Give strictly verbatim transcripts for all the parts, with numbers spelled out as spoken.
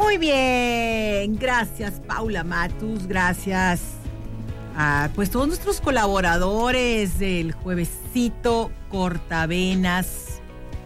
Muy bien, gracias Paula Matus, gracias a pues todos nuestros colaboradores del Juevesito Cortavenas.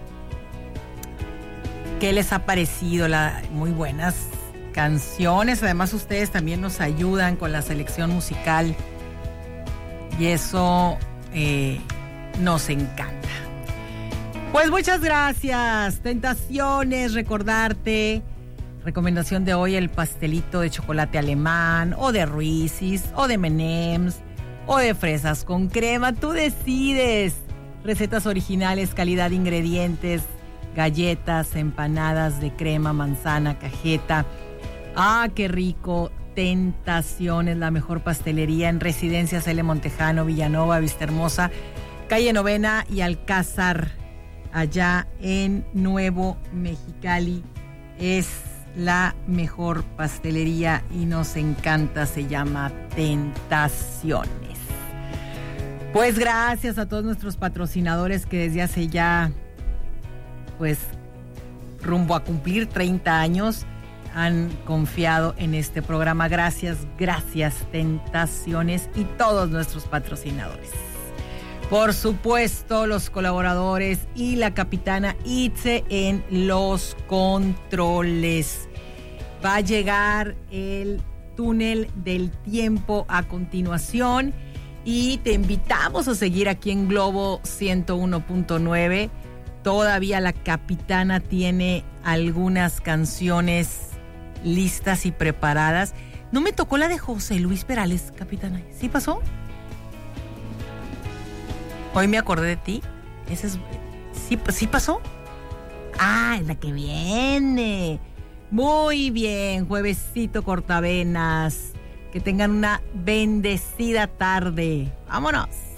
¿Qué les ha parecido? La, muy buenas canciones, además ustedes también nos ayudan con la selección musical y eso eh, nos encanta. Pues muchas gracias. Tentaciones, recordarte. Recomendación de hoy, el pastelito de chocolate alemán, o de Reese's, o de M and M's, o de fresas con crema. Tú decides. Recetas originales, calidad de ingredientes, galletas, empanadas de crema, manzana, cajeta. ¡Ah, qué rico! Tentaciones, la mejor pastelería en Residencias L. Montejano, Villanova, Vistahermosa, Calle Novena y Alcázar, allá en Nuevo Mexicali. Es la mejor pastelería y nos encanta, se llama Tentaciones. Pues gracias a todos nuestros patrocinadores que desde hace ya, pues, rumbo a cumplir treinta años, han confiado en este programa. Gracias, gracias, Tentaciones y todos nuestros patrocinadores. Por supuesto, los colaboradores y la capitana Itze en los controles. Va a llegar el túnel del tiempo a continuación y te invitamos a seguir aquí en Globo ciento uno punto nueve. Todavía la capitana tiene algunas canciones listas y preparadas. No me tocó la de José Luis Perales, capitana. ¿Sí pasó? Hoy me acordé de ti. Ese es, ¿sí, ¿Sí pasó? Ah, es la que viene. Muy bien, Juevesito Cortavenas. Que tengan una bendecida tarde. ¡Vámonos!